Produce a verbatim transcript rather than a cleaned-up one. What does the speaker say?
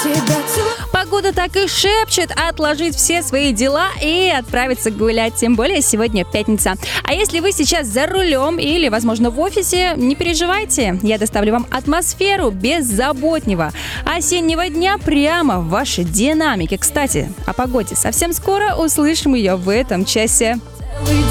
Погода так и шепчет отложить все свои дела и отправиться гулять. Тем более сегодня пятница. А если вы сейчас за рулем или, возможно, в офисе, не переживайте. Я доставлю вам атмосферу беззаботнего осеннего дня прямо в ваши динамики. Кстати, о погоде совсем скоро услышим ее в этом часе.